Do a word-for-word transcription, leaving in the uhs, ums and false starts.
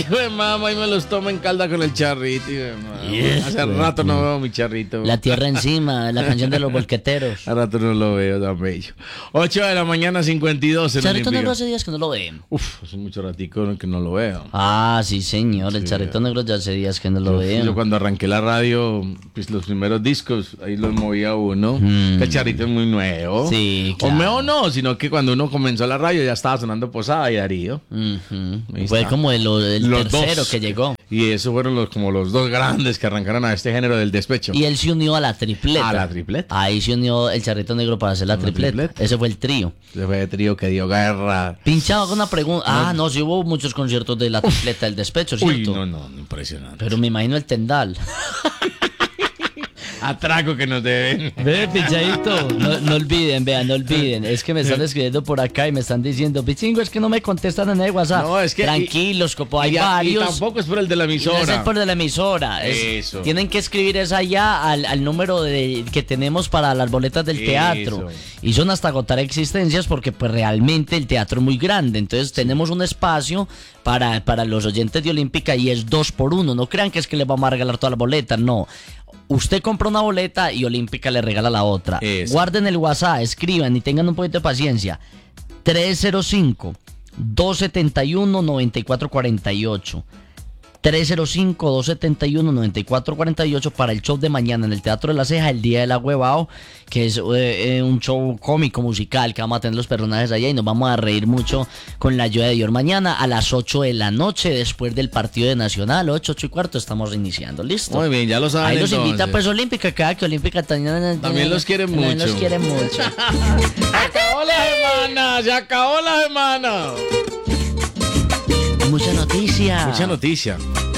Ay, güey, mamá, y me los tomo en calda con el charrito. Güey, Yes, hace güey. rato no veo mi charrito. La tierra encima, la canción de los volqueteros. Hace rato no lo veo tan bello. ocho de la mañana, cincuenta y dos en Charrito Olímpica. Negro hace días que no lo ven. Uf, hace mucho ratico que no lo veo. Ah, sí, señor. El Sí. Charrito Negro ya hace días que no lo Yo, veo. yo cuando arranqué la radio, pues los primeros discos, ahí los movía uno. Mm. Que el charrito es muy nuevo. Sí, O claro. nuevo no, sino que cuando uno comenzó la radio ya estaba sonando Posada y Darío. Ujú. Ahí Fue está. como el, el Los tercero dos. que llegó. Y esos fueron los, como los dos grandes que arrancaron a este género del despecho. Y él se unió a la tripleta. ¿A la tripleta? Ahí se unió el Charrito Negro para hacer la, ¿A la tripleta. tripleta? Ese fue el trío. Ese fue el trío que dio guerra. Pinchado con una pregunta. Ah, no, sí hubo muchos conciertos de la tripleta del despecho, ¿cierto? Uy, no, no, impresionante. Pero me imagino el tendal. Atraco que nos deben. Ve, Pichadito, no, no olviden, vean, no olviden. Es que me están escribiendo por acá y me están diciendo, Pichingo, es que no me contestan en el WhatsApp. No, es que- Tranquilos, copo, hay y, varios. y tampoco es por el de la Y no emisora. es por de la emisora. es- Eso. Tienen que escribir esa allá al, al número de, que tenemos para las boletas del Eso. teatro. Y son hasta agotar existencias porque pues realmente el teatro es muy grande. Entonces tenemos un espacio para, para los oyentes de Olímpica y es dos por uno. No crean que es que les vamos a regalar todas las boletas, no. Usted compra una boleta y Olímpica le regala la otra. Eso. Guarden el WhatsApp, escriban y tengan un poquito de paciencia. tres cero cinco, dos siete uno, nueve cuatro cuatro ocho. tres cero cinco, dos siete uno, nueve cuatro cuatro ocho para el show de mañana en el Teatro de la Ceja, el Día del Agüevao, que es eh, eh, un show cómico musical que vamos a tener los personajes allá y nos vamos a reír mucho con la ayuda de Dios. Mañana a las ocho de la noche, después del partido de Nacional, ocho, ocho y cuarto, estamos iniciando. ¿Listo? Muy bien, ya lo saben. Ahí los entonces. invita pues Olímpica, cada que Olímpica también, También los quiere también mucho. los quiere mucho. Se acabó la semana, se acabó la semana. Mucha noticia. Mucha noticia.